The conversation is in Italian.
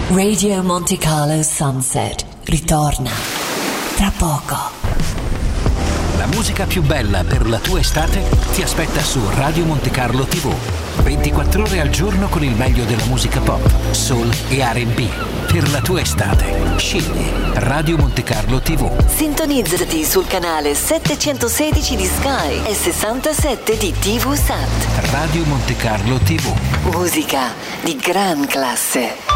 Radio Monte Carlo Sunset ritorna tra poco. La musica più bella per la tua estate ti aspetta su Radio Monte Carlo TV. 24 ore al giorno con il meglio della musica pop, soul e R&B. Per la tua estate, scegli Radio Monte Carlo TV. Sintonizzati sul canale 716 di Sky e 67 di TV Sat. Radio Monte Carlo TV. Musica di gran classe.